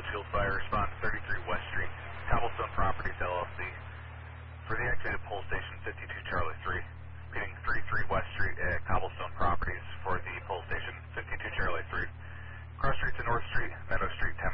Litchfield Fire, response 33 West Street, Cobblestone Properties, LLC. For the activated pole station 52 Charlie 3, meeting 33 West Street at Cobblestone Properties for the pole station 52 Charlie 3. Cross Street to North Street, Meadow Street,